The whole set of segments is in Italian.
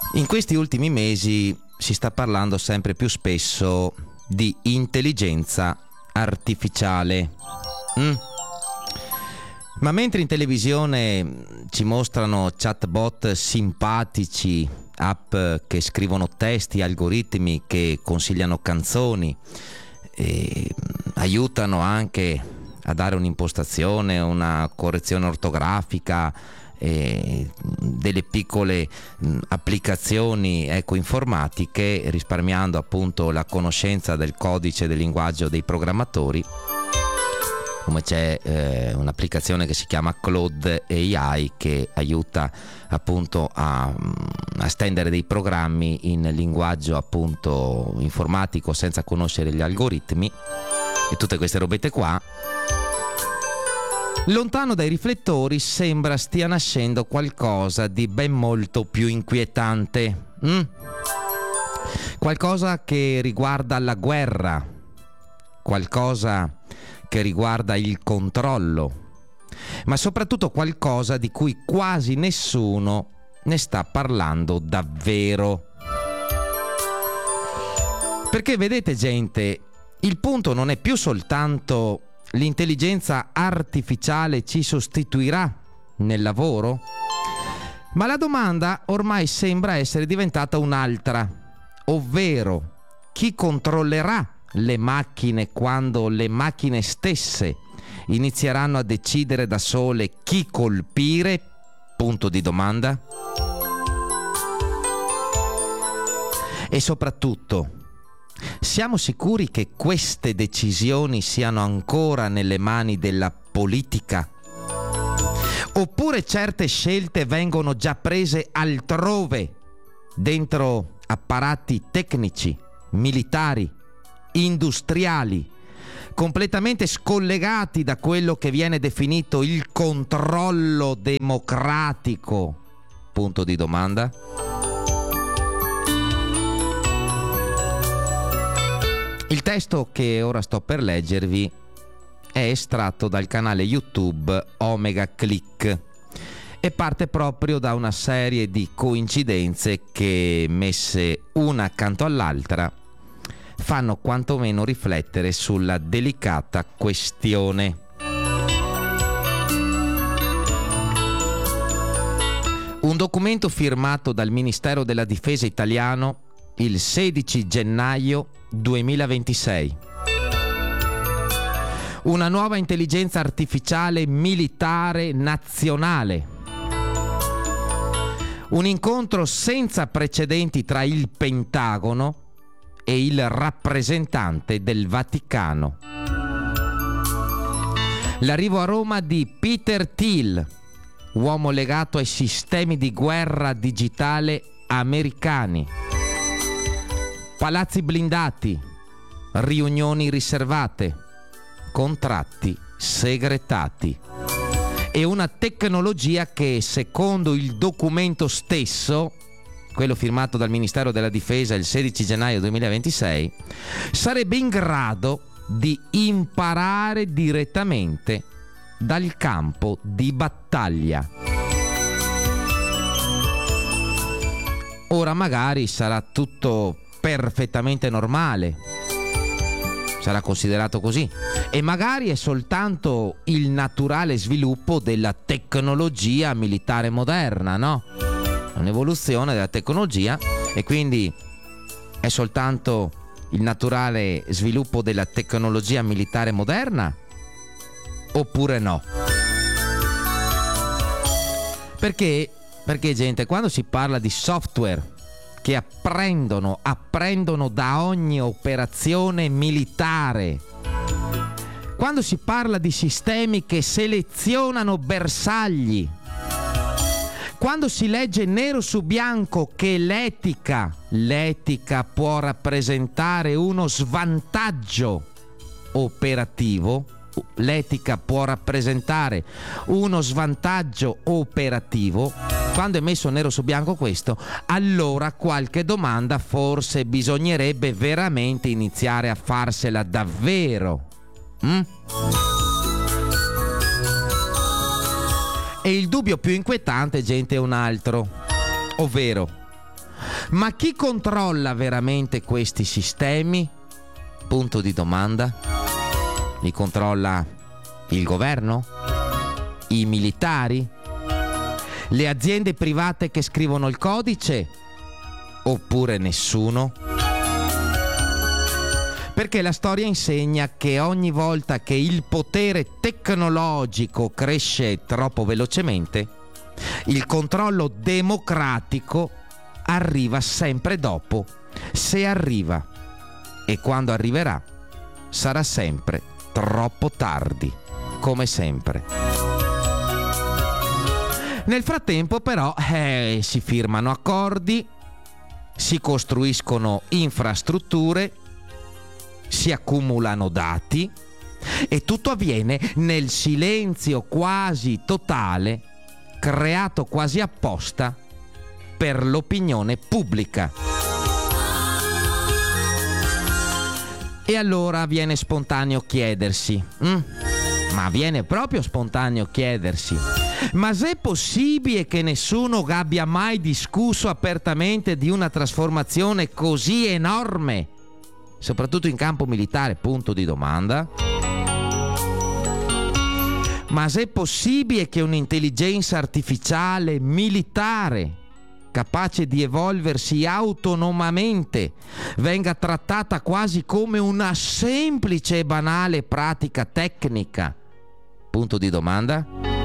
In questi ultimi mesi si sta parlando sempre più spesso di intelligenza artificiale. Ma mentre in televisione ci mostrano chatbot simpatici, app che scrivono testi, algoritmi che consigliano canzoni e aiutano anche a dare un'impostazione, una correzione ortografica, delle piccole applicazioni informatiche, risparmiando appunto la conoscenza del codice del linguaggio dei programmatori, come c'è un'applicazione che si chiama Claude AI che aiuta appunto a stendere dei programmi in linguaggio appunto informatico senza conoscere gli algoritmi e tutte queste robette qua. Lontano dai riflettori sembra stia nascendo qualcosa di ben molto più inquietante. Qualcosa che riguarda la guerra, qualcosa che riguarda il controllo, ma soprattutto qualcosa di cui quasi nessuno ne sta parlando davvero. Perché vedete gente, il punto non è più soltanto l'intelligenza artificiale ci sostituirà nel lavoro, ma la domanda ormai sembra essere diventata un'altra, ovvero chi controllerà le macchine quando le macchine stesse inizieranno a decidere da sole chi colpire? Punto di domanda. E soprattutto, siamo sicuri che queste decisioni siano ancora nelle mani della politica? Oppure certe scelte vengono già prese altrove, dentro apparati tecnici, militari, industriali, completamente scollegati da quello che viene definito il controllo democratico? Punto di domanda. Il testo che ora sto per leggervi è estratto dal canale YouTube Omega Click e parte proprio da una serie di coincidenze che, messe una accanto all'altra, fanno quantomeno riflettere sulla delicata questione. Un documento firmato dal Ministero della Difesa italiano il 16 gennaio 2026. Una nuova intelligenza artificiale militare nazionale. Un incontro senza precedenti tra il Pentagono e il rappresentante del Vaticano. L'arrivo a Roma di Peter Thiel, uomo legato ai sistemi di guerra digitale americani. Palazzi blindati, riunioni riservate, contratti segretati e una tecnologia che, secondo il documento stesso, quello firmato dal Ministero della Difesa il 16 gennaio 2026, sarebbe in grado di imparare direttamente dal campo di battaglia. Ora magari sarà tutto perfettamente normale, sarà considerato così, e magari è soltanto il naturale sviluppo della tecnologia militare moderna, no? Un'evoluzione della tecnologia, e quindi è soltanto il naturale sviluppo della tecnologia militare moderna, oppure no? Perché gente, quando si parla di software che apprendono da ogni operazione militare, quando si parla di sistemi che selezionano bersagli, quando si legge nero su bianco che l'etica può rappresentare uno svantaggio operativo, quando è messo nero su bianco questo, allora qualche domanda forse bisognerebbe veramente iniziare a farsela davvero. E il dubbio più inquietante, gente, è un altro, ovvero Ma chi controlla veramente questi sistemi? Punto di domanda. Li controlla il governo? I militari? Le aziende private che scrivono il codice? Oppure nessuno? Perché la storia insegna che ogni volta che il potere tecnologico cresce troppo velocemente, il controllo democratico arriva sempre dopo, se arriva. E quando arriverà, sarà sempre troppo tardi, come sempre. Nel frattempo però si firmano accordi, si costruiscono infrastrutture, si accumulano dati e tutto avviene nel silenzio quasi totale creato quasi apposta per l'opinione pubblica. E allora viene spontaneo chiedersi, ma viene proprio spontaneo chiedersi, ma se è possibile che nessuno abbia mai discusso apertamente di una trasformazione così enorme, soprattutto in campo militare, punto di domanda? Ma se è possibile che un'intelligenza artificiale militare capace di evolversi autonomamente venga trattata quasi come una semplice e banale pratica tecnica? Punto di domanda?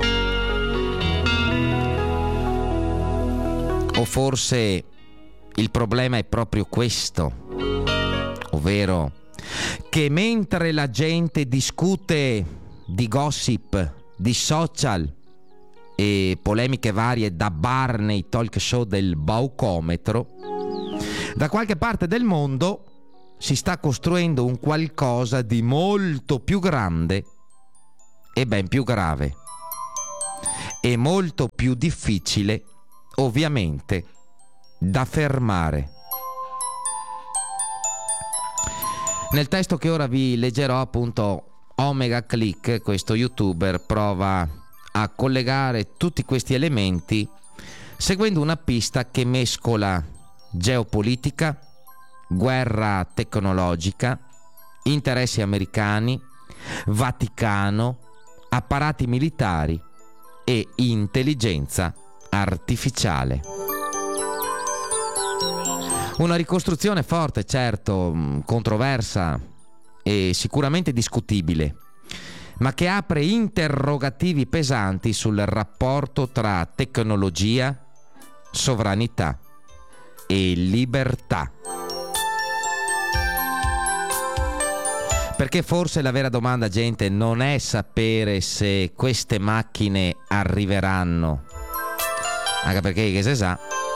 O forse il problema è proprio questo, ovvero che mentre la gente discute di gossip, di social e polemiche varie da bar nei talk show del Baucometro, da qualche parte del mondo si sta costruendo un qualcosa di molto più grande e ben più grave e molto più difficile, ovviamente, da fermare. Nel testo che ora vi leggerò, appunto, Omega Click, questo youtuber, prova a collegare tutti questi elementi seguendo una pista che mescola geopolitica, guerra tecnologica, interessi americani, Vaticano, apparati militari e intelligenza artificiale. Una ricostruzione forte, certo, controversa e sicuramente discutibile, ma che apre interrogativi pesanti sul rapporto tra tecnologia, sovranità e libertà. Perché forse la vera domanda, gente, non è sapere se queste macchine arriveranno, anche perché che se sa,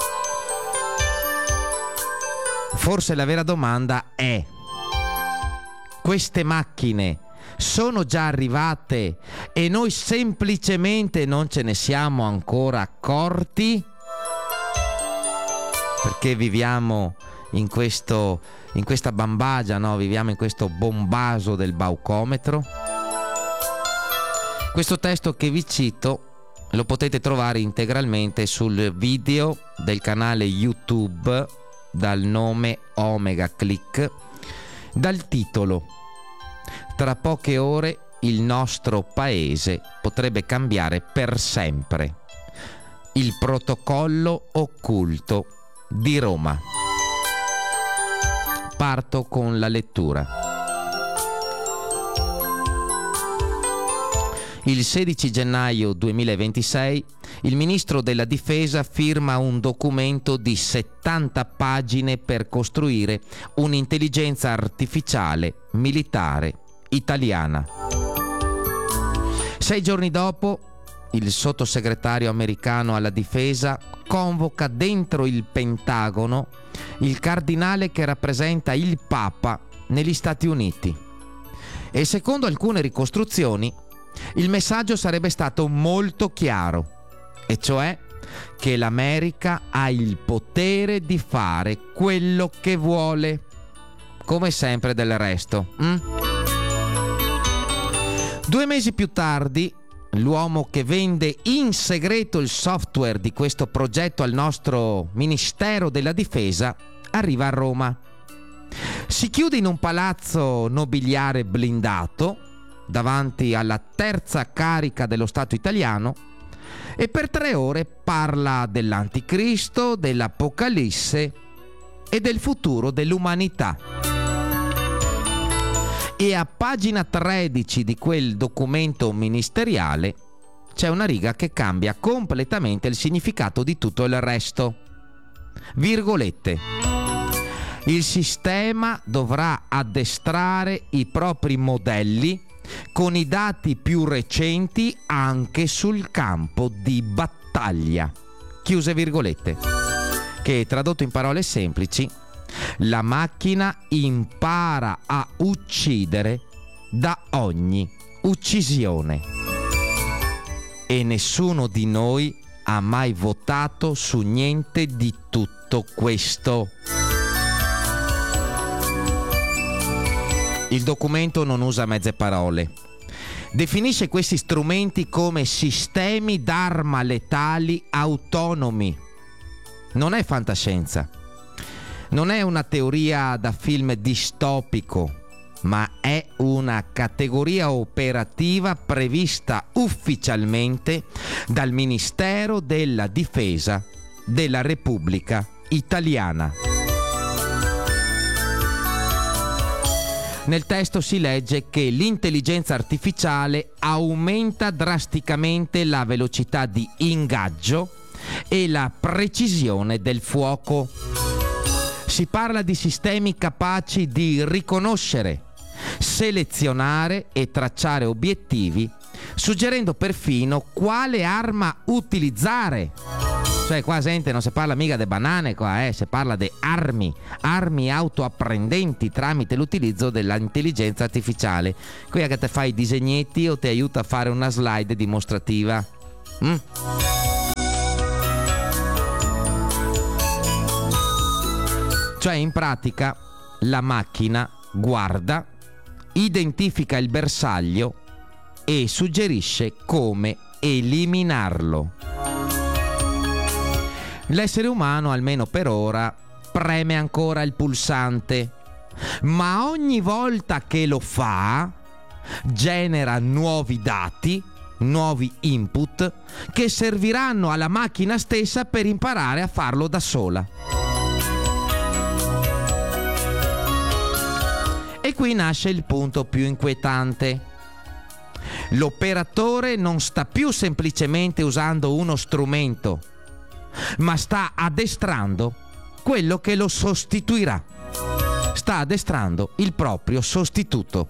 forse la vera domanda è: queste macchine sono già arrivate e noi semplicemente non ce ne siamo ancora accorti? Perché viviamo in questa bambagia, no? Viviamo in questo bombaso del Baucometro. Questo testo che vi cito lo potete trovare integralmente sul video del canale YouTube dal nome Omega Click, dal titolo "Tra poche ore il nostro paese potrebbe cambiare per sempre. Il protocollo occulto di Roma". Parto con la lettura. Il 16 gennaio 2026 il ministro della Difesa firma un documento di 70 pagine per costruire un'intelligenza artificiale militare italiana. 6 giorni dopo, il sottosegretario americano alla difesa convoca dentro il Pentagono il cardinale che rappresenta il Papa negli Stati Uniti. E secondo alcune ricostruzioni, il messaggio sarebbe stato molto chiaro, e cioè che l'America ha il potere di fare quello che vuole, come sempre del resto. 2 mesi più tardi, l'uomo che vende in segreto il software di questo progetto al nostro Ministero della Difesa, arriva a Roma. Si chiude in un palazzo nobiliare blindato davanti alla terza carica dello Stato italiano e per 3 ore parla dell'Anticristo, dell'Apocalisse e del futuro dell'umanità. E a pagina 13 di quel documento ministeriale c'è una riga che cambia completamente il significato di tutto il resto. Virgolette. Il sistema dovrà addestrare i propri modelli con i dati più recenti anche sul campo di battaglia. Chiuse virgolette. Che tradotto in parole semplici, la macchina impara a uccidere da ogni uccisione. E nessuno di noi ha mai votato su niente di tutto questo. Il documento non usa mezze parole. Definisce questi strumenti come sistemi d'arma letali autonomi. Non è fantascienza. Non è una teoria da film distopico, ma è una categoria operativa prevista ufficialmente dal Ministero della Difesa della Repubblica Italiana. Nel testo si legge che l'intelligenza artificiale aumenta drasticamente la velocità di ingaggio e la precisione del fuoco. Si parla di sistemi capaci di riconoscere, selezionare e tracciare obiettivi, suggerendo perfino quale arma utilizzare. Cioè qua gente non si parla mica di banane qua, si parla di armi autoapprendenti tramite l'utilizzo dell'intelligenza artificiale. Qui è che te fai i disegnetti o ti aiuta a fare una slide dimostrativa. Cioè in pratica la macchina guarda, identifica il bersaglio e suggerisce come eliminarlo. L'essere umano, almeno per ora, preme ancora il pulsante, ma ogni volta che lo fa genera nuovi dati, nuovi input che serviranno alla macchina stessa per imparare a farlo da sola. E qui nasce il punto più inquietante. L'operatore non sta più semplicemente usando uno strumento, ma sta addestrando quello che lo sostituirà. Sta addestrando il proprio sostituto.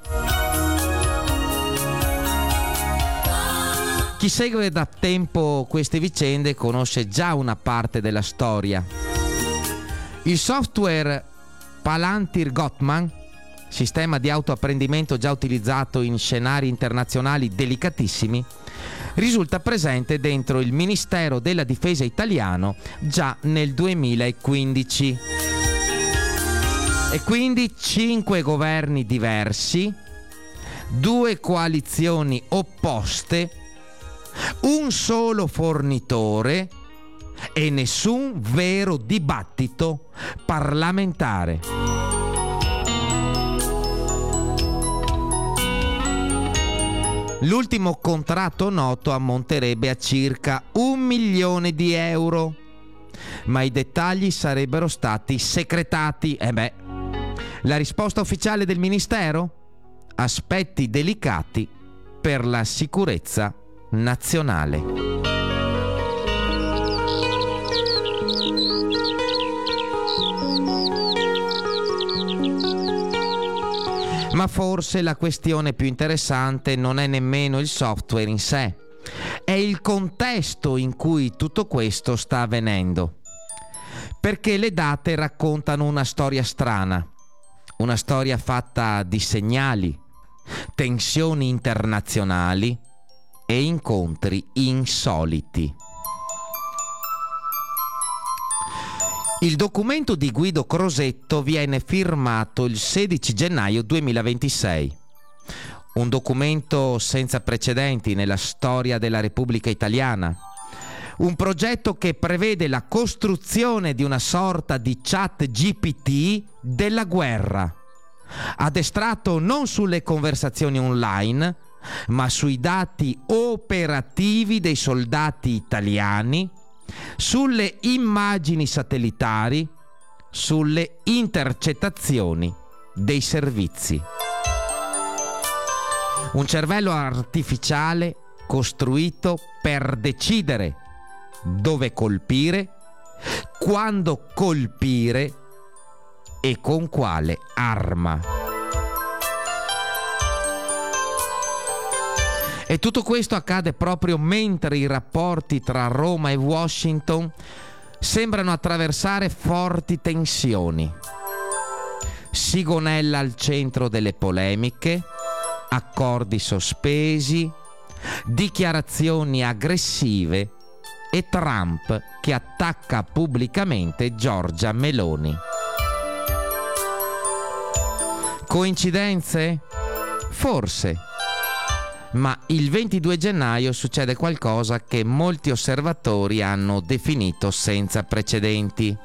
Chi segue da tempo queste vicende conosce già una parte della storia. Il software Palantir-Gottman, sistema di autoapprendimento già utilizzato in scenari internazionali delicatissimi, risulta presente dentro il Ministero della Difesa italiano già nel 2015. E quindi 5 governi diversi, 2 coalizioni opposte, un solo fornitore e nessun vero dibattito parlamentare. L'ultimo contratto noto ammonterebbe a circa 1 milione di euro, ma i dettagli sarebbero stati secretati. La risposta ufficiale del Ministero? Aspetti delicati per la sicurezza nazionale. Ma forse la questione più interessante non è nemmeno il software in sé, è il contesto in cui tutto questo sta avvenendo. Perché le date raccontano una storia strana, una storia fatta di segnali, tensioni internazionali e incontri insoliti. Il documento di Guido Crosetto viene firmato il 16 gennaio 2026. un documento senza precedenti nella storia della Repubblica Italiana, un progetto che prevede la costruzione di una sorta di chat GPT della guerra, addestrato non sulle conversazioni online, ma sui dati operativi dei soldati italiani, sulle immagini satellitari, sulle intercettazioni dei servizi. Un cervello artificiale costruito per decidere dove colpire, quando colpire e con quale arma. E tutto questo accade proprio mentre i rapporti tra Roma e Washington sembrano attraversare forti tensioni. Sigonella al centro delle polemiche, accordi sospesi, dichiarazioni aggressive e Trump che attacca pubblicamente Giorgia Meloni. Coincidenze? Forse. Ma il 22 gennaio succede qualcosa che molti osservatori hanno definito senza precedenti.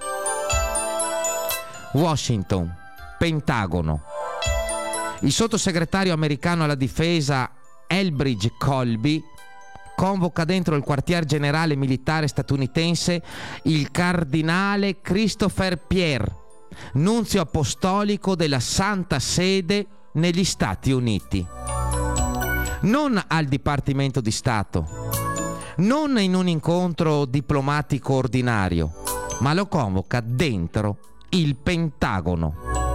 Washington, Pentagono. Il sottosegretario americano alla difesa Elbridge Colby convoca dentro il quartier generale militare statunitense il cardinale Christopher Pierre, nunzio apostolico della Santa Sede negli Stati Uniti. Non al Dipartimento di Stato, non in un incontro diplomatico ordinario, ma lo convoca dentro il Pentagono.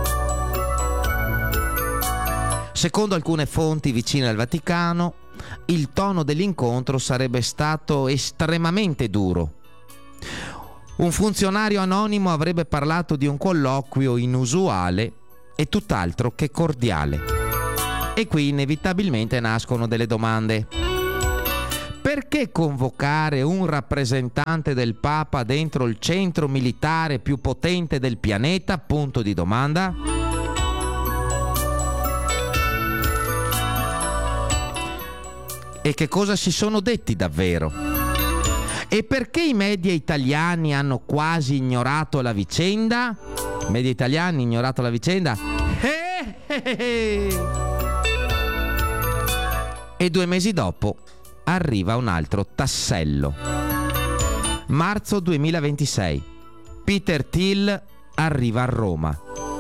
Secondo alcune fonti vicine al Vaticano, il tono dell'incontro sarebbe stato estremamente duro. Un funzionario anonimo avrebbe parlato di un colloquio inusuale e tutt'altro che cordiale. E qui inevitabilmente nascono delle domande. Perché convocare un rappresentante del Papa dentro il centro militare più potente del pianeta? Punto di domanda. E che cosa si sono detti davvero? E perché i media italiani hanno quasi ignorato la vicenda? I media italiani ignorato la vicenda? E 2 mesi dopo arriva un altro tassello. Marzo 2026. Peter Thiel arriva a Roma.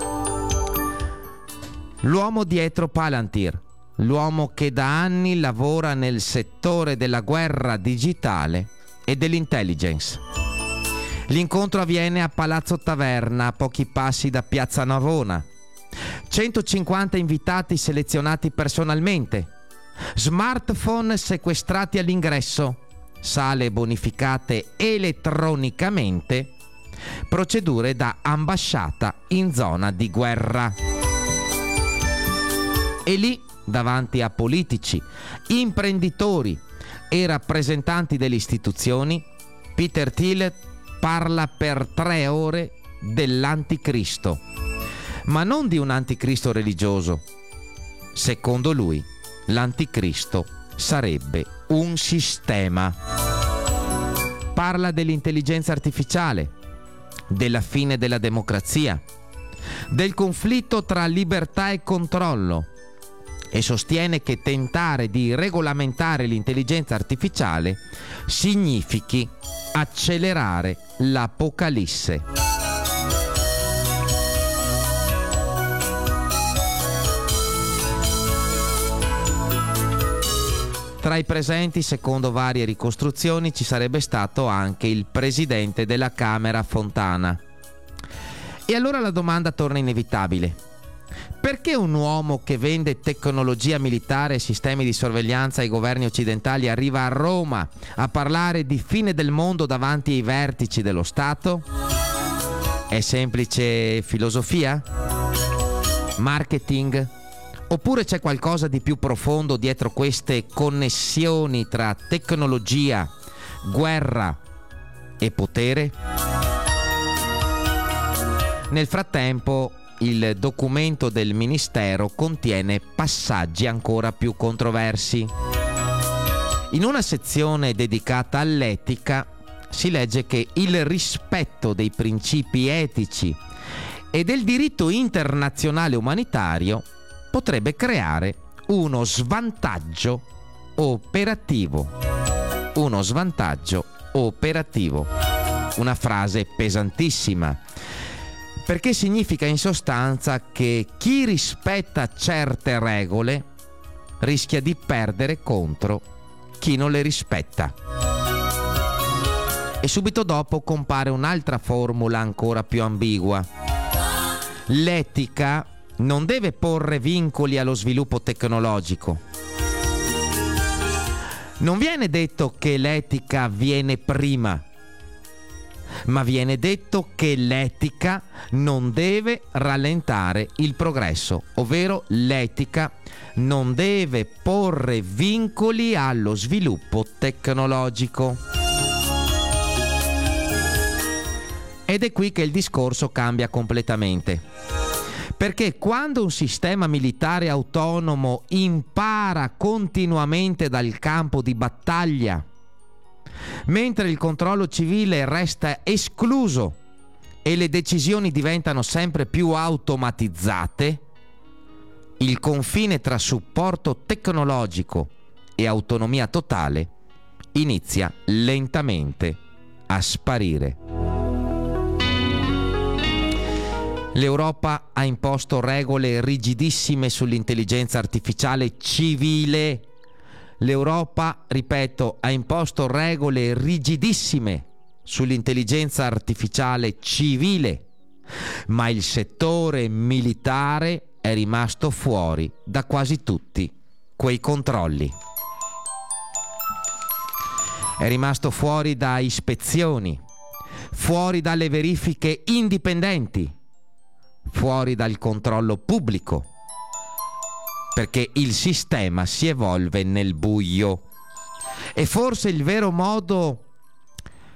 L'uomo dietro Palantir, l'uomo che da anni lavora nel settore della guerra digitale e dell'intelligence. L'incontro avviene a Palazzo Taverna, a pochi passi da Piazza Navona. 150 invitati selezionati personalmente. Smartphone sequestrati all'ingresso, sale bonificate elettronicamente, procedure da ambasciata in zona di guerra. E lì, davanti a politici, imprenditori e rappresentanti delle istituzioni, Peter Thiel parla per 3 ore dell'anticristo, ma non di un anticristo religioso. Secondo lui, l'anticristo sarebbe un sistema. Parla dell'intelligenza artificiale, della fine della democrazia, del conflitto tra libertà e controllo e sostiene che tentare di regolamentare l'intelligenza artificiale significhi accelerare l'apocalisse. Tra i presenti, secondo varie ricostruzioni, ci sarebbe stato anche il presidente della Camera Fontana. E allora la domanda torna inevitabile. Perché un uomo che vende tecnologia militare e sistemi di sorveglianza ai governi occidentali arriva a Roma a parlare di fine del mondo davanti ai vertici dello Stato? È semplice filosofia? Marketing? Oppure c'è qualcosa di più profondo dietro queste connessioni tra tecnologia, guerra e potere? Nel frattempo, il documento del Ministero contiene passaggi ancora più controversi. In una sezione dedicata all'etica si legge che il rispetto dei principi etici e del diritto internazionale umanitario potrebbe creare uno svantaggio operativo. Uno svantaggio operativo. Una frase pesantissima, perché significa in sostanza che chi rispetta certe regole rischia di perdere contro chi non le rispetta. E subito dopo compare un'altra formula ancora più ambigua. L'etica non deve porre vincoli allo sviluppo tecnologico. Non viene detto che l'etica viene prima, ma viene detto che l'etica non deve rallentare il progresso, ovvero l'etica non deve porre vincoli allo sviluppo tecnologico. Ed è qui che il discorso cambia completamente. Perché quando un sistema militare autonomo impara continuamente dal campo di battaglia, mentre il controllo civile resta escluso e le decisioni diventano sempre più automatizzate, il confine tra supporto tecnologico e autonomia totale inizia lentamente a sparire. L'Europa ha imposto regole rigidissime sull'intelligenza artificiale civile. L'Europa, ripeto, ha imposto regole rigidissime sull'intelligenza artificiale civile, ma il settore militare è rimasto fuori da quasi tutti quei controlli. È rimasto fuori da ispezioni, fuori dalle verifiche indipendenti, fuori dal controllo pubblico, perché il sistema si evolve nel buio. E forse il vero modo